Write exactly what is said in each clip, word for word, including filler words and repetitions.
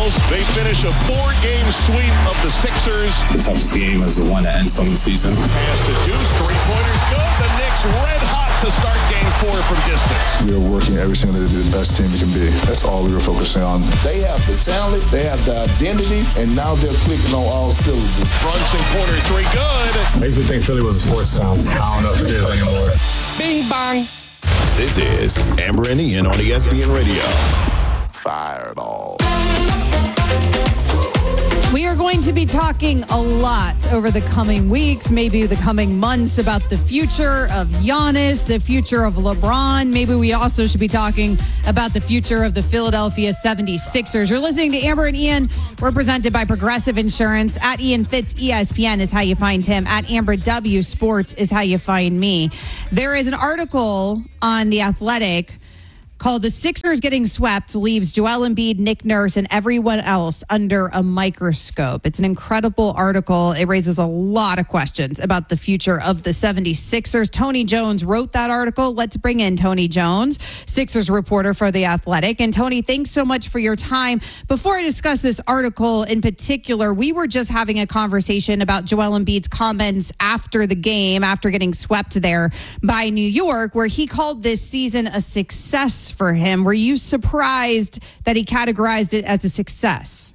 Bulls. They finish a four-game sweep of the Sixers. The toughest game is the one that ends on the season. Pass to Deuce, three-pointers go. The Knicks red hot to start game four from distance. We are working every single day to be the best team we can be. That's all we were focusing on. They have the talent, they have the identity, and now they're clicking on all cylinders. Brunson corner three, good. I used to think Philly was a sports town. I don't know if it is anymore. Bing bang. This is Amber and Ian on E S P N Radio. Fireball. We are going to be talking a lot over the coming weeks, maybe the coming months, about the future of Giannis, the future of LeBron. Maybe we also should be talking about the future of the Philadelphia seventy-sixers. You're listening to Amber and Ian. We're presented by Progressive Insurance. At Ian Fitz, E S P N is how you find him. At Amber W Sports is how you find me. There is an article on The Athletic called "The Sixers Getting Swept Leaves Joel Embiid, Nick Nurse, and Everyone Else Under a Microscope." It's an incredible article. It raises a lot of questions about the future of the seventy-sixers. Tony Jones wrote that article. Let's bring in Tony Jones, Sixers reporter for The Athletic. And Tony, thanks so much for your time. Before I discuss this article in particular, we were just having a conversation about Joel Embiid's comments after the game, after getting swept there by New York, where he called this season a success for him. Were you surprised that he categorized it as a success?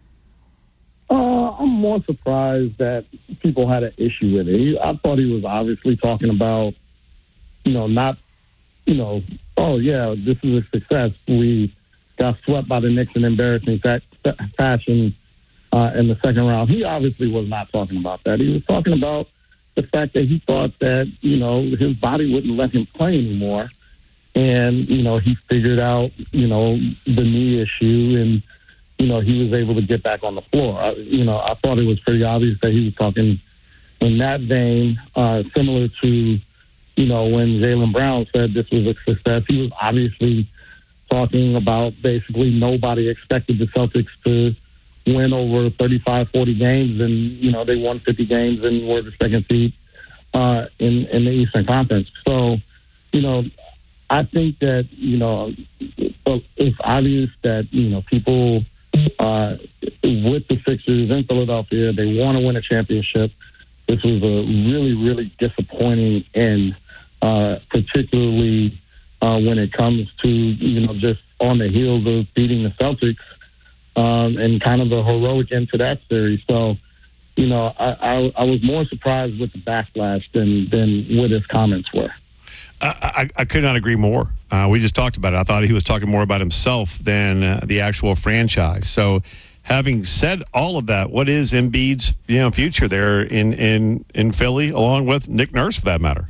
Uh, I'm more surprised that people had an issue with it. He, I thought he was obviously talking about, you know, not, you know, oh, yeah, this is a success. We got swept by the Knicks in embarrassing fa- fashion uh, in the second round. He obviously was not talking about that. He was talking about the fact that he thought that, you know, his body wouldn't let him play anymore. And, you know, he figured out, you know, the knee issue, and, you know, he was able to get back on the floor. I, you know, I thought it was pretty obvious that he was talking in that vein, uh, similar to, you know, when Jaylen Brown said this was a success. He was obviously talking about basically nobody expected the Celtics to win over thirty-five, forty games, and, you know, they won fifty games and were the second seed uh, in, in the Eastern Conference. So, you know, I think that, you know, it's obvious that, you know, people uh, with the Sixers in Philadelphia, they want to win a championship. This was a really, really disappointing end, uh, particularly uh, when it comes to, you know, just on the heels of beating the Celtics um, and kind of a heroic end to that series. So, you know, I, I, I was more surprised with the backlash than, than what his comments were. I, I could not agree more. Uh, we just talked about it. I thought he was talking more about himself than uh, the actual franchise. So, having said all of that, what is Embiid's you know future there in, in, in Philly, along with Nick Nurse, for that matter?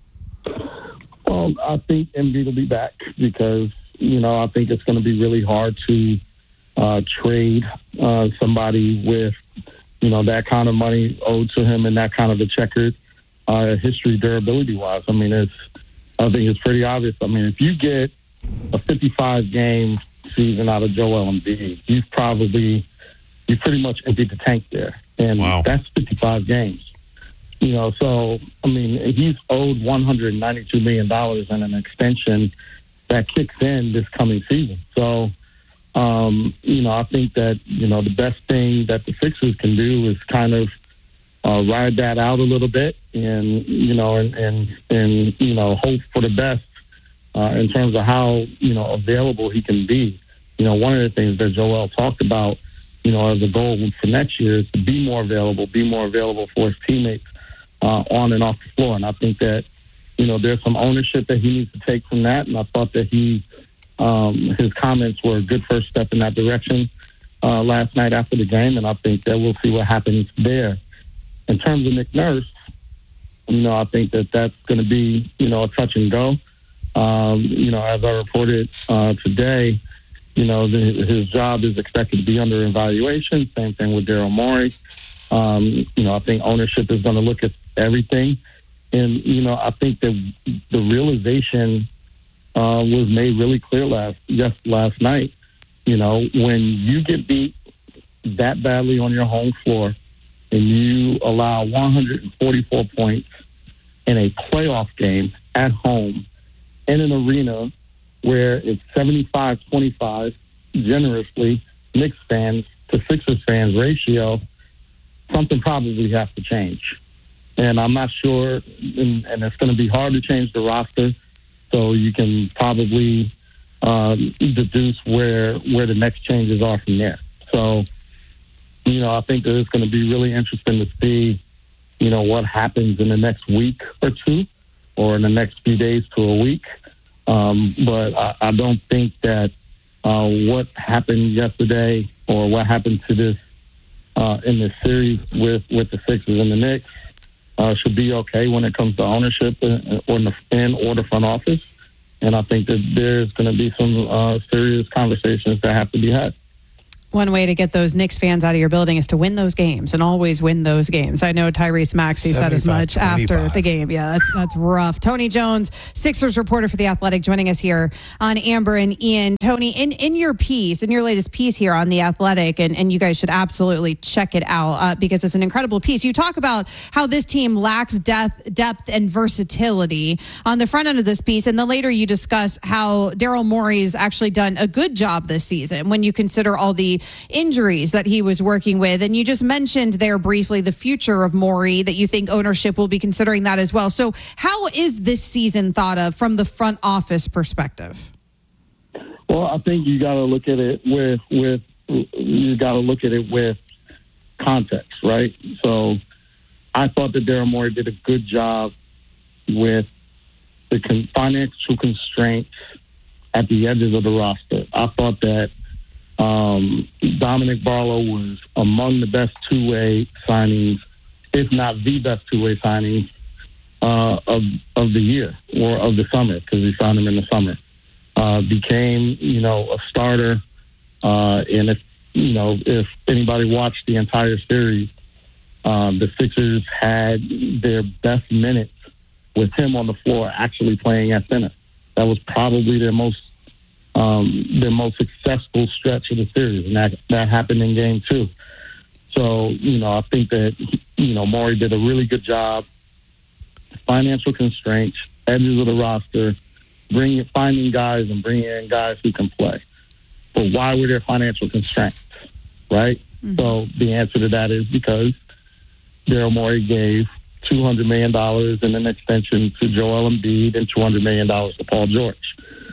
Well, I think Embiid will be back because you know I think it's going to be really hard to uh, trade uh, somebody with you know that kind of money owed to him and that kind of a checkered uh, history, durability wise. I mean, it's. I think it's pretty obvious. I mean, if you get a fifty-five game season out of Joel Embiid, you've probably, you pretty much emptied the tank there. And wow. That's fifty-five games. You know, so, I mean, he's owed one hundred ninety-two million dollars in an extension that kicks in this coming season. So, um, you know, I think that, you know, the best thing that the Sixers can do is kind of Uh, ride that out a little bit and, you know, and, and, and you know, hope for the best uh, in terms of how, you know, available he can be. You know, one of the things that Joel talked about, you know, as a goal for next year is to be more available, be more available for his teammates uh, on and off the floor. And I think that, you know, there's some ownership that he needs to take from that. And I thought that he, um, his comments were a good first step in that direction uh, last night after the game. And I think that we'll see what happens there. In terms of Nick Nurse, you know, I think that that's going to be, you know, a touch and go. Um, you know, as I reported uh, today, you know, the, his job is expected to be under evaluation. Same thing with Daryl Morey. Um, you know, I think ownership is going to look at everything. And, you know, I think that the realization uh, was made really clear last just last night. You know, when you get beat that badly on your home floor, and you allow one hundred forty-four points in a playoff game at home in an arena where it's seventy-five twenty-five generously Knicks fans to Sixers fans ratio, something probably has to change. And I'm not sure, and, and it's going to be hard to change the roster, so you can probably um, deduce where where the next changes are from there. So, you know, I think that it's going to be really interesting to see, you know, what happens in the next week or two, or in the next few days to a week. Um, but I, I don't think that uh, what happened yesterday or what happened to this uh, in this series with, with the Sixers and the Knicks uh, should be okay when it comes to ownership and, or, in the, and or the front office. And I think that there's going to be some uh, serious conversations that have to be had. One way to get those Knicks fans out of your building is to win those games and always win those games. I know Tyrese Maxey said as much after the game. Yeah, that's that's rough. Tony Jones, Sixers reporter for The Athletic, joining us here on Amber and Ian. Tony, in, in your piece, in your latest piece here on The Athletic, and, and you guys should absolutely check it out uh, because it's an incredible piece. You talk about how this team lacks depth, depth and versatility on the front end of this piece, and then later you discuss how Daryl Morey's actually done a good job this season when you consider all the injuries that he was working with. And you just mentioned there briefly the future of Morey, that you think ownership will be considering that as well. So how is this season thought of from the front office perspective? Well, I think you got to look at it with, with you got to look at it with context, right? So I thought that Daryl Morey did a good job with the con- financial constraints at the edges of the roster. I thought that Um, Dominic Barlow was among the best two-way signings, if not the best two-way signings uh, of of the year or of the summer, because we signed him in the summer. Uh, became, you know, a starter. Uh, and if you know, if anybody watched the entire series, um, the Sixers had their best minutes with him on the floor, actually playing at center. That was probably their most Um, their most successful stretch of the series, and that that happened in game two. So, you know, I think that, you know, Morey did a really good job. Financial constraints, edges of the roster, bringing, finding guys and bringing in guys who can play. But why were there financial constraints, right? Mm-hmm. So the answer to that is because Daryl Morey gave two hundred million dollars in an extension to Joel Embiid and two hundred million dollars to Paul George.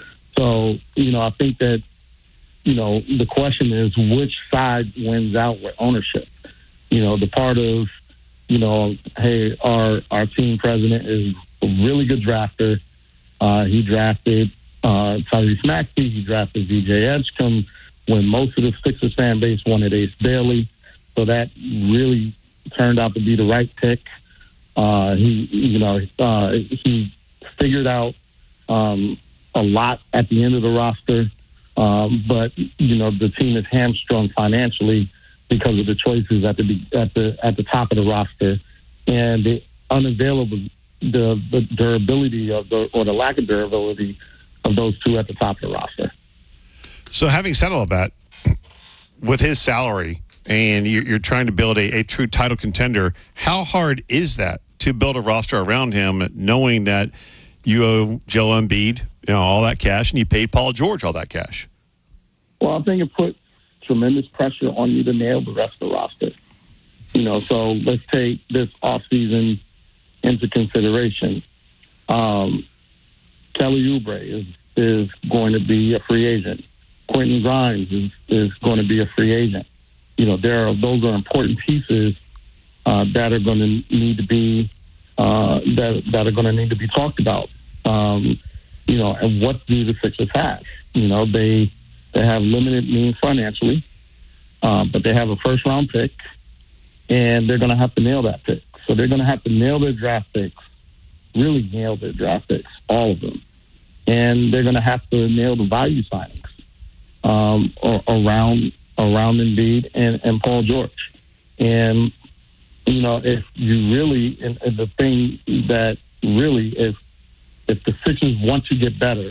So, you know, I think that, you know, the question is which side wins out with ownership? You know, the part of, you know, hey, our our team president is a really good drafter. Uh, he drafted uh, Tyrese Maxey. He drafted V J Edgecombe when most of the Sixers fan base wanted Ace Bailey. So that really turned out to be the right pick. Uh, he, you know, uh, he figured out um, a lot at the end of the roster, um, but you know the team is hamstrung financially because of the choices at the at the at the top of the roster, and the unavailable the, the durability of the or the lack of durability of those two at the top of the roster. So, having said all that, with his salary, and you're, you're trying to build a, a true title contender, how hard is that to build a roster around him, knowing that you owe Joel Embiid, you know, all that cash, and you paid Paul George all that cash? Well, I think it put tremendous pressure on you to nail the rest of the roster. You know, so let's take this offseason into consideration. Um, Kelly Oubre is, is going to be a free agent. Quentin Grimes is, is going to be a free agent. You know, there are those are important pieces uh, that are going to need to be uh, that that are going to need to be talked about. Um, you know, and what do the Sixers have? You know, they they have limited means financially, uh, but they have a first round pick, and they're going to have to nail that pick. So they're going to have to nail their draft picks, really nail their draft picks, all of them, and they're going to have to nail the value signings um, around around Embiid and, and Paul George. And you know, if you really, and, and the thing that really is, if the Sixers want to get better,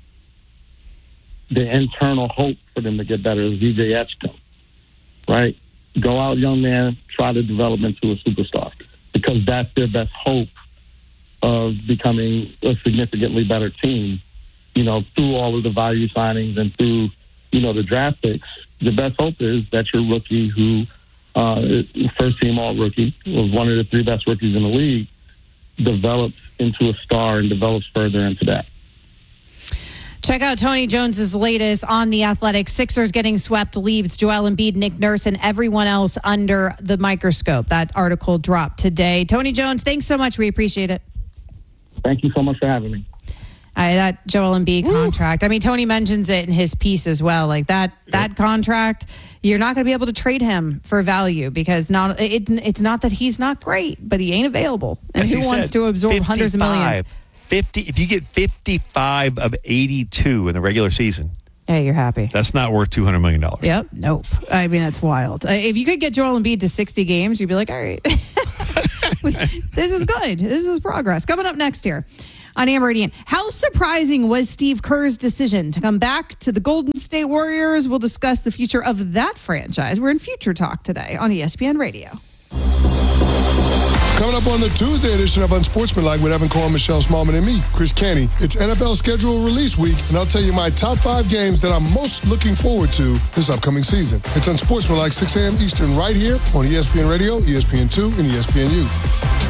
the internal hope for them to get better is V J Edgecombe, right? Go out, young man, try to develop into a superstar, because that's their best hope of becoming a significantly better team, you know, through all of the value signings and through you know, the draft picks, the best hope is that your rookie who, uh, first team all rookie, was one of the three best rookies in the league, develops into a star and develops further into that. Check out Tony Jones's latest on The Athletic. Sixers getting swept leaves Joel Embiid, Nick Nurse, and everyone else under the microscope. That article dropped today. Tony Jones, thanks so much. We appreciate it. Thank you so much for having me. I, that Joel Embiid Woo. contract. I mean, Tony mentions it in his piece as well. Like that, yep. that contract, you're not going to be able to trade him for value because not it, it's not that he's not great, but he ain't available. And As who wants said, to absorb hundreds of millions? fifty If you get fifty-five of eighty-two in the regular season, hey, you're happy. That's not worth two hundred million dollars. Yep. Nope. I mean, that's wild. Uh, if you could get Joel Embiid to sixty games, you'd be like, all right, this is good. This is progress. Coming up next here on Am Meridian. How surprising was Steve Kerr's decision to come back to the Golden State Warriors? We'll discuss the future of that franchise. We're in Future Talk today on E S P N Radio. Coming up on the Tuesday edition of Unsportsmanlike with Evan Cole, Michelle Smallman, and me, Chris Canty. It's N F L schedule release week, and I'll tell you my top five games that I'm most looking forward to this upcoming season. It's Unsportsmanlike, six a.m. Eastern, right here on E S P N Radio, E S P N two, and E S P N U.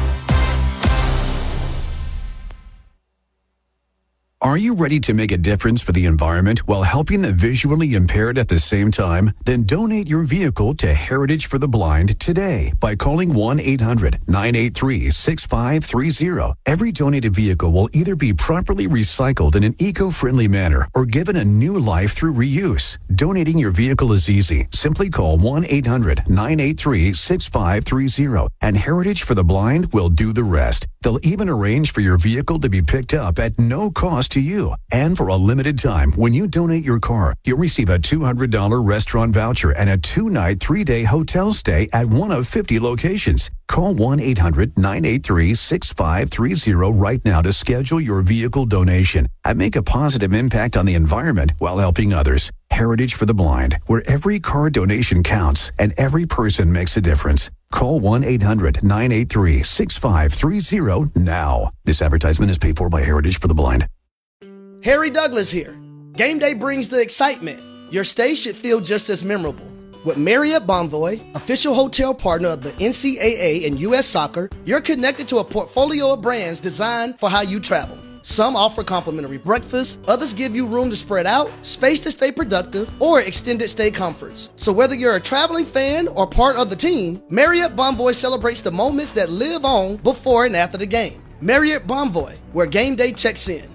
Are you ready to make a difference for the environment while helping the visually impaired at the same time? Then donate your vehicle to Heritage for the Blind today by calling one eight hundred nine eight three six five three zero. Every donated vehicle will either be properly recycled in an eco-friendly manner or given a new life through reuse. Donating your vehicle is easy. Simply call one eight hundred nine eight three six five three zero and Heritage for the Blind will do the rest. They'll even arrange for your vehicle to be picked up at no cost to you. And for a limited time, when you donate your car, you'll receive a two hundred dollars restaurant voucher and a two-night, three-day hotel stay at one of fifty locations. Call one eight hundred nine eight three six five three zero right now to schedule your vehicle donation and make a positive impact on the environment while helping others. Heritage for the Blind, where every car donation counts and every person makes a difference. Call one eight hundred nine eight three six five three zero now. This advertisement is paid for by Heritage for the Blind. Harry Douglas here. Game day brings the excitement. Your stay should feel just as memorable. With Marriott Bonvoy, official hotel partner of the N C double A and U S Soccer, you're connected to a portfolio of brands designed for how you travel. Some offer complimentary breakfast, others give you room to spread out, space to stay productive, or extended stay comforts. So whether you're a traveling fan or part of the team, Marriott Bonvoy celebrates the moments that live on before and after the game. Marriott Bonvoy, where game day checks in.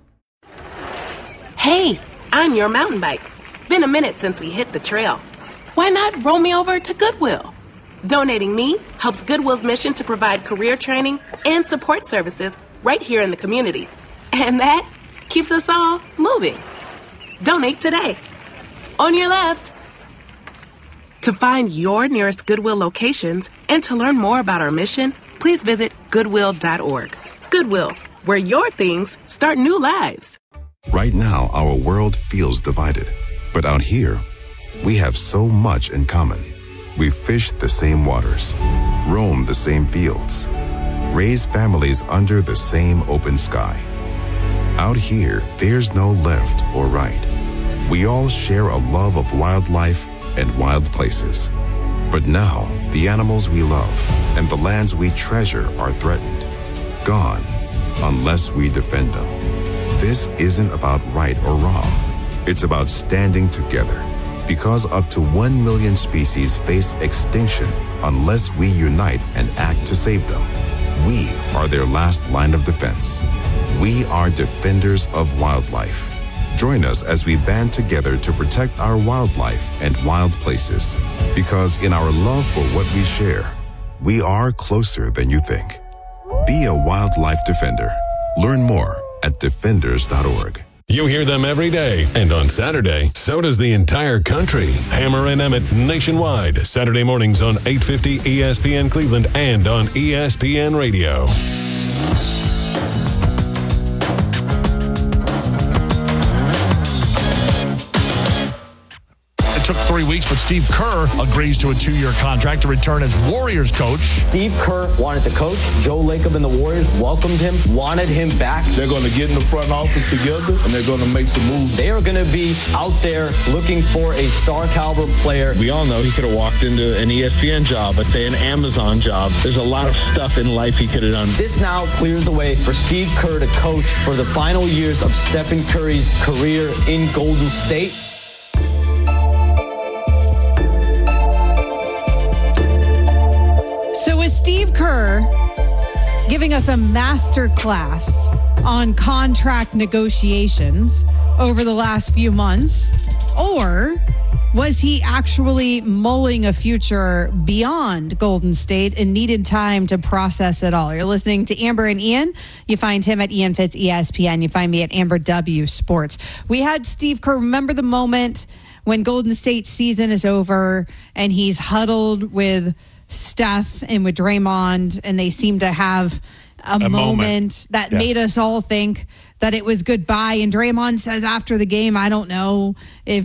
Hey, I'm your mountain bike. Been a minute since we hit the trail. Why not roll me over to Goodwill? Donating me helps Goodwill's mission to provide career training and support services right here in the community. And that keeps us all moving. Donate today. On your left. To find your nearest Goodwill locations and to learn more about our mission, please visit goodwill dot org. Goodwill, where your things start new lives. Right now, our world feels divided. But out here, we have so much in common. We fish the same waters, roam the same fields, raise families under the same open sky. Out here, there's no left or right. We all share a love of wildlife and wild places. But now, the animals we love and the lands we treasure are threatened, gone, unless we defend them. This isn't about right or wrong. It's about standing together, because up to one million species face extinction unless we unite and act to save them. We are their last line of defense. We are defenders of wildlife. Join us as we band together to protect our wildlife and wild places. Because in our love for what we share, we are closer than you think. Be a wildlife defender. Learn more at defenders dot org. You hear them every day, and on Saturday, so does the entire country. Hammer and Emmett nationwide, Saturday mornings on eight fifty E S P N Cleveland and on E S P N Radio. took three weeks, but Steve Kerr agrees to a two-year contract to return as Warriors coach. Steve Kerr wanted to coach. Joe Lacob and the Warriors welcomed him, wanted him back. They're going to get in the front office together, and they're going to make some moves. They are going to be out there looking for a star caliber player. We all know he could have walked into an E S P N job, let's say an Amazon job. There's a lot of stuff in life he could have done. This now clears the way for Steve Kerr to coach for the final years of Stephen Curry's career in Golden State. So with Steve Kerr giving us a master class on contract negotiations over the last few months, or was he actually mulling a future beyond Golden State and needed time to process it all? You're listening to Amber and Ian. You find him at Ian Fitz E S P N. You find me at Amber W Sports. We had Steve Kerr. Remember the moment when Golden State's season is over and he's huddled with Steph and with Draymond, and they seem to have a, a moment, moment that yeah. made us all think that it was goodbye. And Draymond says after the game, I don't know if